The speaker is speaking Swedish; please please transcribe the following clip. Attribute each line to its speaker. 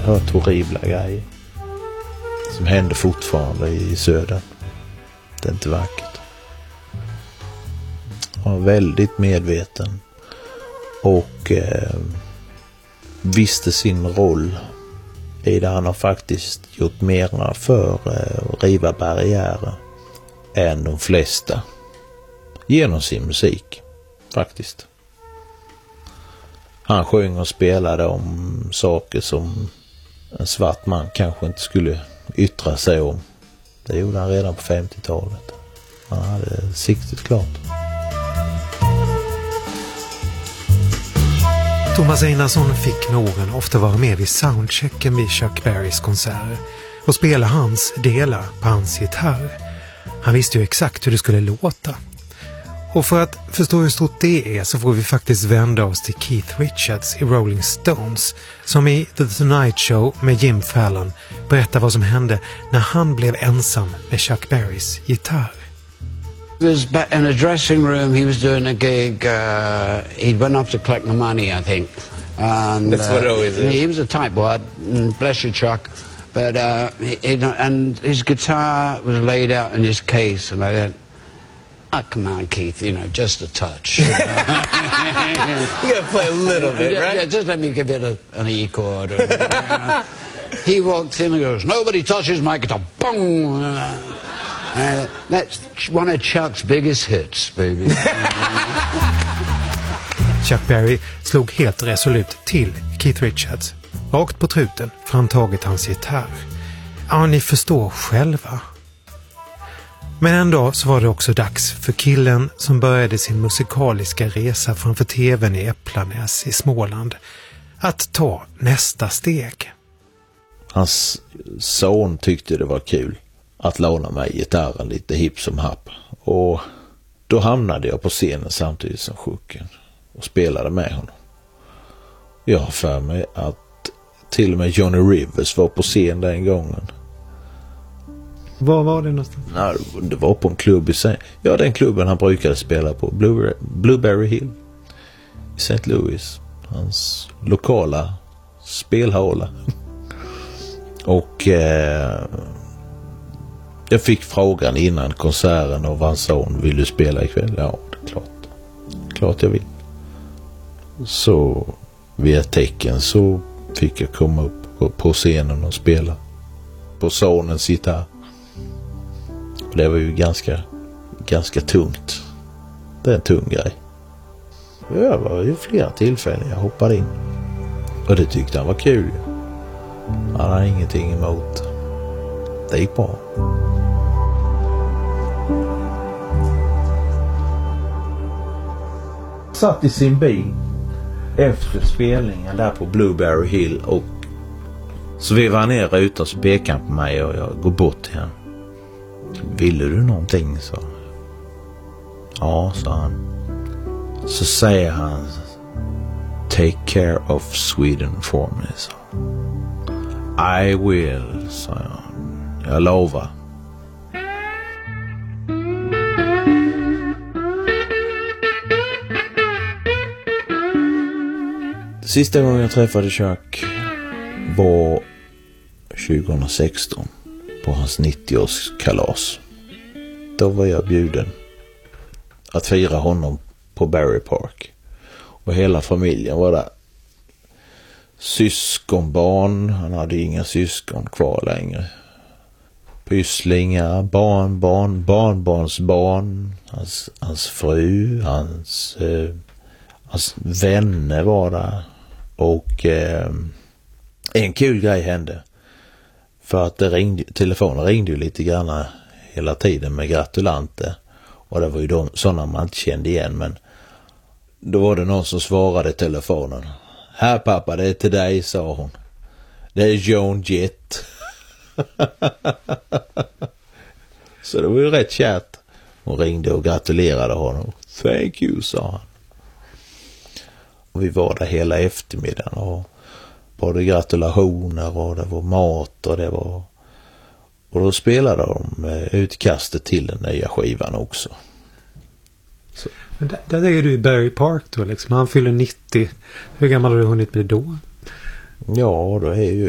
Speaker 1: oerhört horribla grejer som händer fortfarande i södern. Det är inte vackert. Han var väldigt medveten och visste sin roll i det. Han har faktiskt gjort mera för att riva barriärer än de flesta genom sin musik faktiskt. Han sjöng och spelade om saker som en svart man kanske inte skulle yttra sig om. Det gjorde han redan på 50-talet. Han hade siktet klart.
Speaker 2: Thomas Einarsson fick med åren ofta vara med vid soundchecken vid Chuck Berrys konserter och spela hans delar på hans gitarr. Han visste ju exakt hur det skulle låta. Och för att förstå hur stort det är så får vi faktiskt vända oss till Keith Richards i Rolling Stones som i The Tonight Show med Jim Fallon berättar vad som hände när han blev ensam med Chuck Berrys gitarr.
Speaker 3: He was back in a dressing room. He was doing a gig. He went up to collect the money, I think. And,
Speaker 4: that's what it always is.
Speaker 3: He was a tightwad, bless you, Chuck. But and his guitar was laid out in his case, and I said, "Oh, come on, Keith, just a touch."
Speaker 4: You gotta play a little bit, right?
Speaker 3: Yeah, just let me give it an E chord. He walked in and goes, "Nobody touches my guitar." Boom. That's one of Chuck's biggest hits, baby.
Speaker 2: Chuck Berry slog helt resolut till Keith Richards. Rakt på truten framtagit hans gitarr. Ja, ni förstår själva. Men en dag så var det också dags för killen som började sin musikaliska resa framför tvn i Äpplanäs i Småland att ta nästa steg.
Speaker 1: Hans son tyckte det var kul att låna mig gitarren lite hipp som happ. Och då hamnade jag på scenen samtidigt som Sjuken och spelade med honom. Jag har för mig att till och med Johnny Rivers var på scen den gången.
Speaker 2: Var var det någonstans?
Speaker 1: Nej, det var på en klubb i den klubben han brukade spela på, Blueberry Hill i St. Louis. Hans lokala spelhåla. Och jag fick frågan innan konserten av hans son, vill du spela ikväll? Ja, det är klart jag vill. Så via tecken så fick jag komma upp på scenen och spela på sonens gitarr. Och det var ju ganska tungt. Det är en tung grej. Det var ju flera tillfällen jag hoppade in. Och det tyckte han var kul. Han hade ingenting emot. Det gick bra. Satt i sin bil efter spelningen där på Blueberry Hill och så vevade han ner rutan så pekade han på mig och jag går bort till honom. Ville du någonting? Så. Ja, sa han. Så säger han, take care of Sweden for me. Så. I will, sa jag. Jag lovar. Sista gången jag träffade Chuck var 2016 på hans 90-årskalas. Då var jag bjuden att fira honom på Berry Park. Och hela familjen var där. Syskonbarn, han hade inga syskon kvar längre. Pysslingar, barnbarn, barnbarnsbarn, hans fru, hans vänner var där. Och en kul grej hände. För att telefonen ringde ju lite grann hela tiden med gratulanter. Och det var ju sådana man inte kände igen. Men då var det någon som svarade i telefonen. Här pappa, det är till dig, sa hon. Det är Joan Jett. Så det var ju rätt kärt. Hon ringde och gratulerade honom. Thank you, sa han. Och vi var där hela eftermiddagen och både gratulationer och det var mat och då spelade de utkastet till den nya skivan också. Så.
Speaker 2: Men där är du i Berry Park då liksom. Han fyller 90. Hur gammal har du hunnit bli då?
Speaker 1: Ja, då är ju